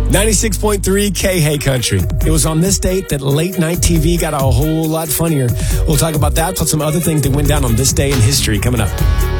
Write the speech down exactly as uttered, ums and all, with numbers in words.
ninety-six point three K-Hey Country. It was on this date that late night T V got a whole lot funnier. We'll talk about that, plus some other things that went down on this day in history coming up.